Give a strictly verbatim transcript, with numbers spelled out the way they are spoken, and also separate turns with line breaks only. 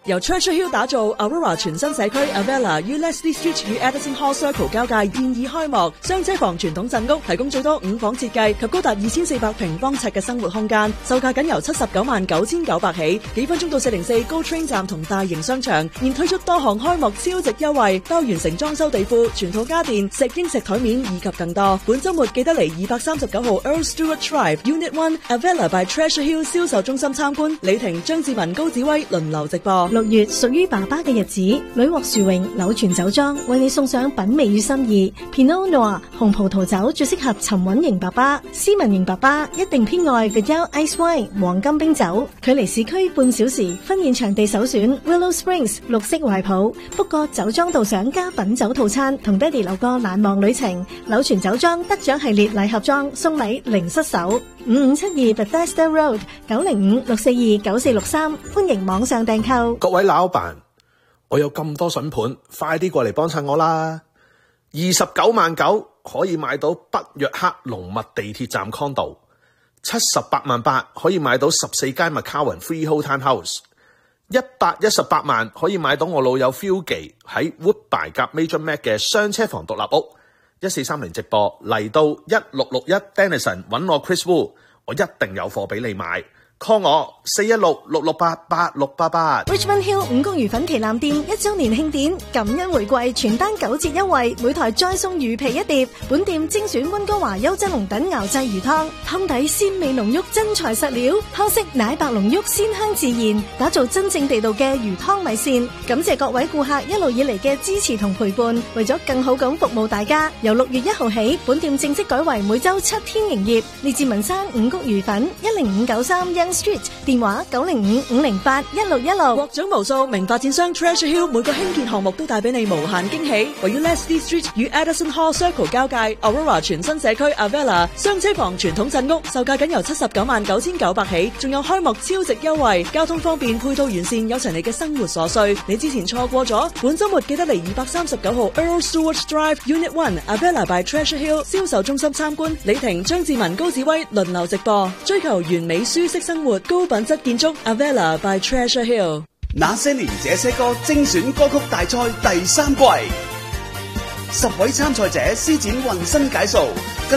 由 Treasure Hill 打造 Aurora 全新社區 Avella 於 Leslie Street 與 Addison Hall Circle 交界現已開幕，雙車房傳統鎮屋提供最多五房設計及高達二千四百平方尺嘅生活空間，售價僅由七十九萬九千九百起，幾分鐘到四零四 GO Train 站同大型商場，現推出多項開幕超值優惠，包完成裝修地庫、全套家電、石英石台面以及更多。本週末記得嚟二百三十九號 Earl Stewart Drive Unit One Avella by Treasure Hill 銷售中心參觀，李婷、張志文、高子威輪流直播。
六月屬於爸爸嘅日子，屢獲殊榮柳泉酒莊為你送上品味與心意。Pinot Noir 紅葡萄酒最適合沉穩型爸爸，斯文型爸爸一定偏愛 Vidal Ice Wine 黃金冰酒。距離市區半小時，婚宴場地首選 Willow Springs 綠色懷抱。不過酒莊導賞加品酒套餐，同爹哋留個難忘旅程。柳泉酒莊得獎系列禮盒裝送禮零失手。五五七二 Bethesda Road 九零五六四二九四六三，歡迎網上訂購。
各位老闆，我有咁多筍盤，快啲過嚟幫襯我啦！二十九萬九可以買到北約克龍脈地鐵站 condo， 七十八萬八可以買到十四間 McCowan Freehold Townhouse， 一百一十八萬可以買到我老友 Phil 記喺 Woodbine 夾 Major Mac 嘅雙車房獨立屋。一四三零直播嚟到一六六一 Denison 揾我 Chris Wu， 我一定有貨俾你買。call 我四一六六六八八六八八。
Richmond Hill 五穀魚粉旗艦店一周年慶典，感恩回饋全單九折優惠，每台再送魚皮一碟。本店精選溫哥華優質龍躉熬製魚湯，湯底鮮味濃郁，真材實料，湯色奶白濃郁，鮮香自然，打造真正地道嘅魚湯米線。感謝各位顧客一路以嚟嘅支持同陪伴，為咗更好咁服務大家，由六月一號起，本店正式改為每周七天營業。列治文山五穀魚粉一零五九三 Young Street， 電話九零五五零八一六一六。
獲獎無數，名發展商 Treasure Hill 每個興建項目都帶俾你無限驚喜。位於 Leslie Street 與 Addison Hall Circle 交界 Aurora 全新社區 Avella 雙車房傳統鎮屋，售價僅由七十九萬九千九百起，仲有開幕超值優惠，交通方便，配套完善，有齊你嘅生活所需。你之前錯過咗，本週末記得嚟二百三十九號 Earl Stewart Drive Unit One Avella by Treasure Hill 銷售中心參觀，李婷、張志文、高子威輪流直播，追求完美舒適生活，高品質建築 Avella by Treasure Hill。
那些年這些歌精選歌曲大賽第三季，十位參賽者施展渾身解數，